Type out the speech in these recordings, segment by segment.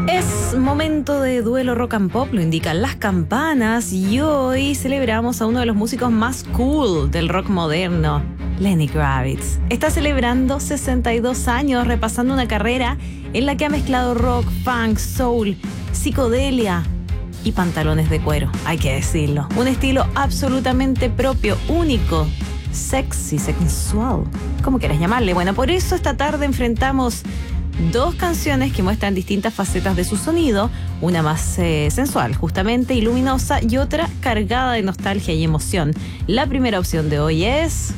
Es momento de duelo rock and pop, lo indican las campanas, y hoy celebramos a uno de los músicos más cool del rock moderno, Lenny Kravitz. Está celebrando 62 años, repasando una carrera en la que ha mezclado rock, funk, soul, psicodelia y pantalones de cuero, hay que decirlo. Un estilo absolutamente propio, único, sexy, sensual, como quieras llamarle. Bueno, por eso esta tarde enfrentamos dos canciones que muestran distintas facetas de su sonido, una más sensual, justamente, y luminosa, y otra cargada de nostalgia y emoción. La primera opción de hoy es...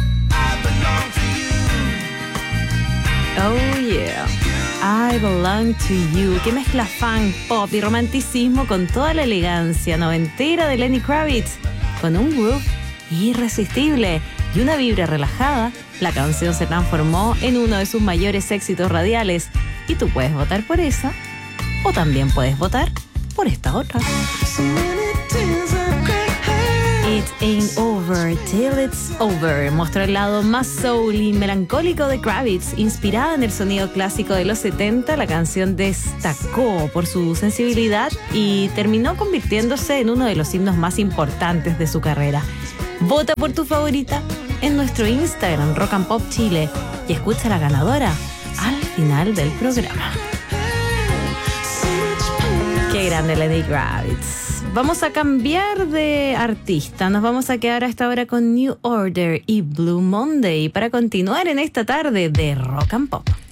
Oh yeah, I Belong to You, que mezcla funk, pop y romanticismo con toda la elegancia noventera de Lenny Kravitz, con un groove irresistible y una vibra relajada. La canción se transformó en uno de sus mayores éxitos radiales, y tú puedes votar por esa, o también puedes votar por esta otra. It Ain't Over Till It's Over mostró el lado más soul y melancólico de Kravitz. Inspirada en el sonido clásico de los 70, la canción destacó por su sensibilidad y terminó convirtiéndose en uno de los himnos más importantes de su carrera. Vota por tu favorita en nuestro Instagram, Rock and Pop Chile, y escucha a la ganadora al final del programa. Qué grande Lenny Kravitz. Vamos a cambiar de artista. Nos vamos a quedar a esta hora con New Order y Blue Monday para continuar en esta tarde de Rock and Pop.